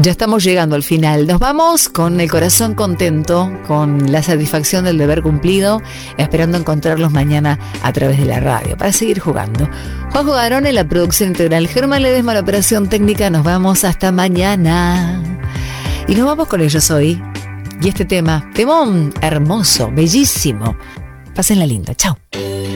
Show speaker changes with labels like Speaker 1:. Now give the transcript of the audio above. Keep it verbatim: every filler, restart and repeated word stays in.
Speaker 1: Ya estamos llegando al final. Nos vamos con el corazón contento, con la satisfacción del deber cumplido, esperando encontrarlos mañana a través de la radio para seguir jugando. Juanjo Garón en la producción integral, Germán Ledesma en la operación técnica. Nos vamos hasta mañana. Y nos vamos con ellos hoy. Y este tema, temón hermoso, bellísimo. Pásenla linda. Chao.